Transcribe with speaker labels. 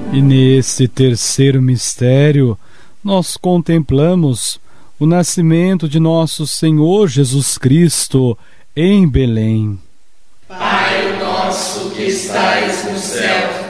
Speaker 1: E neste terceiro mistério, nós contemplamos o nascimento de nosso Senhor Jesus Cristo em Belém.
Speaker 2: Pai nosso que estais no céu,